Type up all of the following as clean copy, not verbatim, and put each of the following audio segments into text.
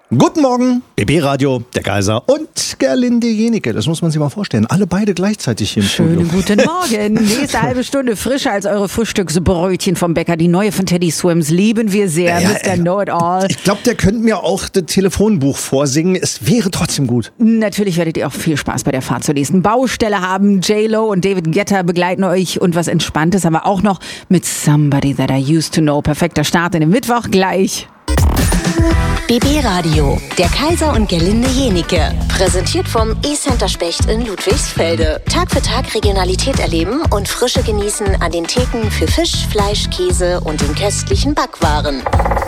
Guten Morgen, BB Radio, der Kaiser und Gerlinde Jenike. Das muss man sich mal vorstellen. Alle beide gleichzeitig hier im Studio. Schönen guten Morgen. Nächste halbe Stunde frischer als eure Frühstücksbrötchen vom Bäcker. Die neue von Teddy Swims lieben wir sehr. Ja, Mr. Know-it-all. Ich glaube, der könnte mir auch das Telefonbuch vorsingen. Es wäre trotzdem gut. Natürlich werdet ihr auch viel Spaß bei der Fahrt zur nächsten Baustelle haben. J-Lo und David Guetta begleiten euch und was Entspanntes, aber auch noch mit Somebody That I Used to Know. Perfekter Start in den Mittwoch gleich. BB Radio, der Kaiser und Gerlinde Jenike. Präsentiert vom E-Center Specht in Ludwigsfelde. Tag für Tag Regionalität erleben und Frische genießen an den Theken für Fisch, Fleisch, Käse und den köstlichen Backwaren.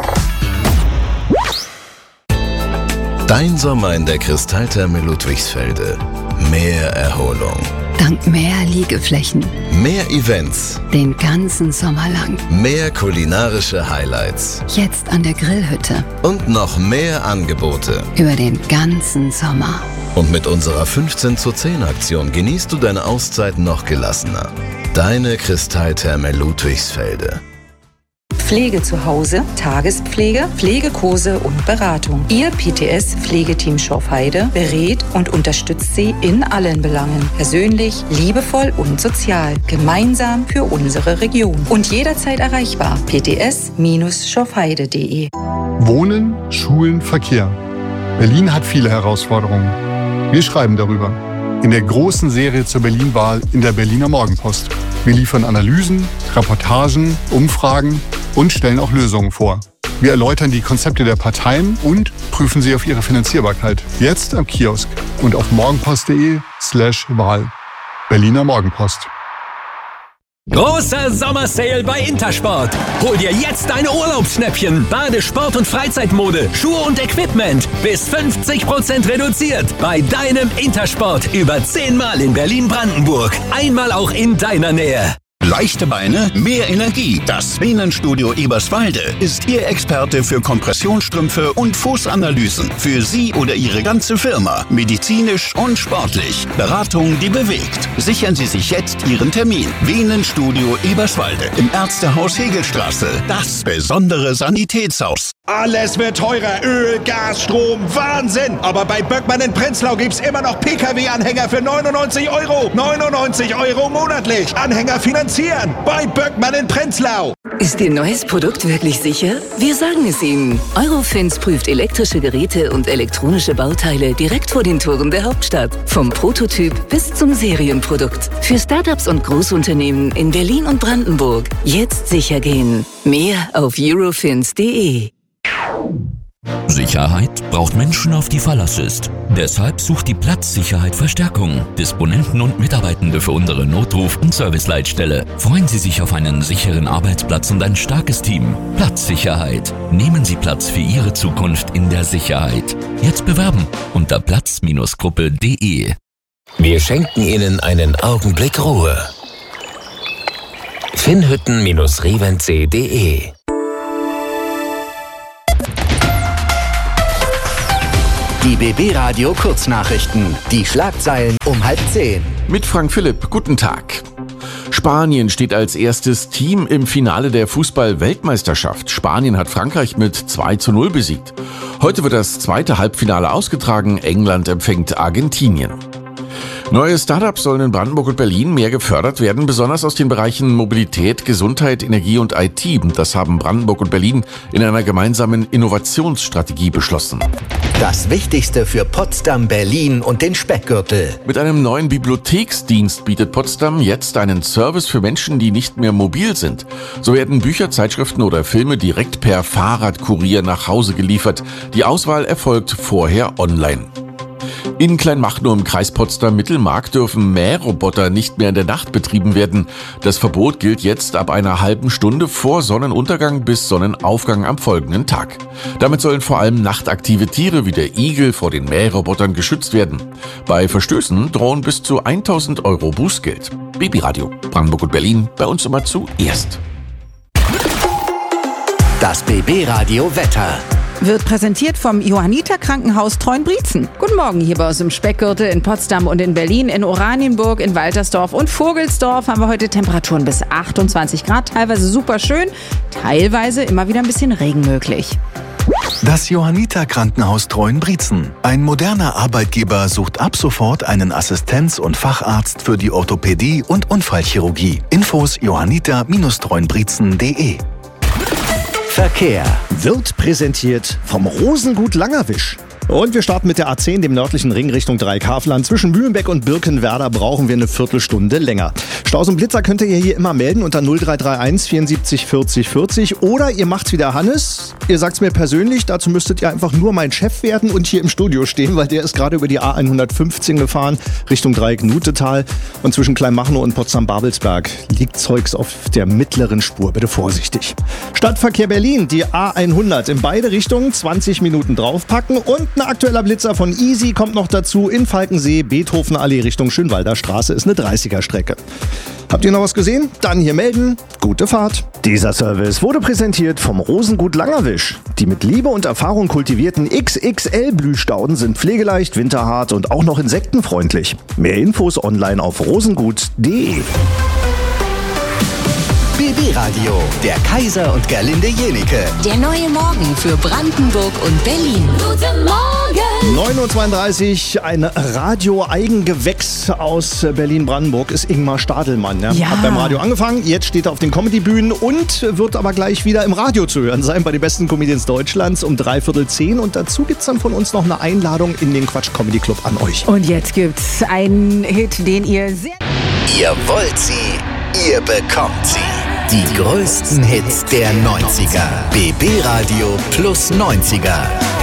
Dein Sommer in der Kristalltherme Ludwigsfelde. Mehr Erholung. Dank mehr Liegeflächen. Mehr Events. Den ganzen Sommer lang. Mehr kulinarische Highlights. Jetzt an der Grillhütte. Und noch mehr Angebote. Über den ganzen Sommer. Und mit unserer 15:10 genießt du deine Auszeit noch gelassener. Deine Kristalltherme Ludwigsfelde. Pflege zu Hause, Tagespflege, Pflegekurse und Beratung. Ihr PTS-Pflegeteam Schorfheide berät und unterstützt Sie in allen Belangen. Persönlich, liebevoll und sozial. Gemeinsam für unsere Region. Und jederzeit erreichbar. pts-schorfheide.de. Wohnen, Schulen, Verkehr. Berlin hat viele Herausforderungen. Wir schreiben darüber. In der großen Serie zur Berlin-Wahl in der Berliner Morgenpost. Wir liefern Analysen, Reportagen, Umfragen und stellen auch Lösungen vor. Wir erläutern die Konzepte der Parteien und prüfen sie auf ihre Finanzierbarkeit. Jetzt am Kiosk und auf morgenpost.de/Wahl. Berliner Morgenpost. Großer Sommersale bei Intersport. Hol dir jetzt deine Urlaubsschnäppchen. Bade-, Sport- und Freizeitmode, Schuhe und Equipment. Bis 50% reduziert. Bei deinem Intersport. Über 10 Mal in Berlin-Brandenburg. Einmal auch in deiner Nähe. Leichte Beine, mehr Energie. Das Venenstudio Eberswalde ist Ihr Experte für Kompressionsstrümpfe und Fußanalysen. Für Sie oder Ihre ganze Firma. Medizinisch und sportlich. Beratung, die bewegt. Sichern Sie sich jetzt Ihren Termin. Venenstudio Eberswalde im Ärztehaus Hegelstraße. Das besondere Sanitätshaus. Alles wird teurer. Öl, Gas, Strom. Wahnsinn. Aber bei Böckmann in Prenzlau gibt's immer noch Pkw-Anhänger für 99 €. 99 € monatlich. Anhänger finanzieren. Bei Böckmann in Prenzlau. Ist Ihr neues Produkt wirklich sicher? Wir sagen es Ihnen. Eurofins prüft elektrische Geräte und elektronische Bauteile direkt vor den Toren der Hauptstadt. Vom Prototyp bis zum Serienprodukt. Für Startups und Großunternehmen in Berlin und Brandenburg. Jetzt sicher gehen. Mehr auf eurofins.de. Sicherheit braucht Menschen, auf die Verlass ist. Deshalb sucht die Platzsicherheit Verstärkung. Disponenten und Mitarbeitende für unsere Notruf- und Serviceleitstelle. Freuen Sie sich auf einen sicheren Arbeitsplatz und ein starkes Team. Platzsicherheit. Nehmen Sie Platz für Ihre Zukunft in der Sicherheit. Jetzt bewerben unter platz-gruppe.de. Wir schenken Ihnen einen Augenblick Ruhe. Finnhütten-reventse.de. Die BB Radio Kurznachrichten. Die Schlagzeilen um 9:30. Mit Frank Philipp, guten Tag. Spanien steht als erstes Team im Finale der Fußball-Weltmeisterschaft. Spanien hat Frankreich mit 2:0 besiegt. Heute wird das zweite Halbfinale ausgetragen. England empfängt Argentinien. Neue Startups sollen in Brandenburg und Berlin mehr gefördert werden, besonders aus den Bereichen Mobilität, Gesundheit, Energie und IT. Das haben Brandenburg und Berlin in einer gemeinsamen Innovationsstrategie beschlossen. Das Wichtigste für Potsdam, Berlin und den Speckgürtel. Mit einem neuen Bibliotheksdienst bietet Potsdam jetzt einen Service für Menschen, die nicht mehr mobil sind. So werden Bücher, Zeitschriften oder Filme direkt per Fahrradkurier nach Hause geliefert. Die Auswahl erfolgt vorher online. In Kleinmachnow im Kreis Potsdam-Mittelmark dürfen Mähroboter nicht mehr in der Nacht betrieben werden. Das Verbot gilt jetzt ab einer halben Stunde vor Sonnenuntergang bis Sonnenaufgang am folgenden Tag. Damit sollen vor allem nachtaktive Tiere wie der Igel vor den Mährobotern geschützt werden. Bei Verstößen drohen bis zu 1.000 € Bußgeld. BB Radio, Brandenburg und Berlin, bei uns immer zuerst. Das BB Radio Wetter. Wird präsentiert vom Johanniter Krankenhaus Treuenbrietzen. Guten Morgen hier bei uns im Speckgürtel in Potsdam und in Berlin, in Oranienburg, in Waltersdorf und Vogelsdorf haben wir heute Temperaturen bis 28 Grad, teilweise super schön, teilweise immer wieder ein bisschen Regen möglich. Das Johanniter Krankenhaus Treuenbrietzen. Ein moderner Arbeitgeber sucht ab sofort einen Assistenz- und Facharzt für die Orthopädie und Unfallchirurgie. Infos johanniter-treuenbrietzen.de. Verkehr wird präsentiert vom Rosengut Langerwisch. Und wir starten mit der A10, dem nördlichen Ring Richtung Dreieckhavelland. Zwischen Mühlenbeck und Birkenwerder brauchen wir eine Viertelstunde länger. Staus und Blitzer könnt ihr hier immer melden unter 0331 74 40 40. Oder ihr macht's wie der Hannes. Ihr sagt's mir persönlich, dazu müsstet ihr einfach nur mein Chef werden und hier im Studio stehen, weil der ist gerade über die A115 gefahren Richtung Dreieck-Nutetal. Und zwischen Kleinmachnow und Potsdam-Babelsberg liegt Zeugs auf der mittleren Spur. Bitte vorsichtig. Stadtverkehr Berlin, die A100 in beide Richtungen 20 Minuten draufpacken und ein aktueller Blitzer von Easy kommt noch dazu in Falkensee, Beethovenallee Richtung Schönwalder Straße ist eine 30er-Strecke. Habt ihr noch was gesehen? Dann hier melden. Gute Fahrt. Dieser Service wurde präsentiert vom Rosengut Langerwisch. Die mit Liebe und Erfahrung kultivierten XXL-Blühstauden sind pflegeleicht, winterhart und auch noch insektenfreundlich. Mehr Infos online auf rosengut.de. BB Radio, der Kaiser und Gerlinde Jenike. Der neue Morgen für Brandenburg und Berlin. Guten Morgen! 9.32 Uhr, ein Radio-Eigengewächs aus Berlin-Brandenburg ist Ingmar Stadelmann. Ne? Ja. Hat beim Radio angefangen, jetzt steht er auf den Comedy-Bühnen und wird aber gleich wieder im Radio zu hören sein bei den besten Comedians Deutschlands um 9:45. Und dazu gibt's dann von uns noch eine Einladung in den Quatsch-Comedy-Club an euch. Und jetzt gibt's einen Hit, den ihr sehr... Ihr wollt sie, ihr bekommt sie. Die größten Hits der 90er. BB Radio plus 90er.